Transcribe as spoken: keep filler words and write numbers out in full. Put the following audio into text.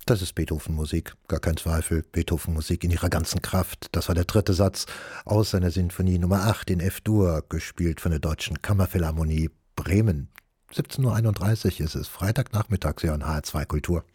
Das ist Beethoven-Musik, gar kein Zweifel. Beethoven-Musik in ihrer ganzen Kraft. Das war der dritte Satz aus seiner Sinfonie Nummer acht in F-Dur, gespielt von der Deutschen Kammerphilharmonie Bremen. siebzehn Uhr einunddreißig ist es, Freitagnachmittags hier an H R zwei Kultur.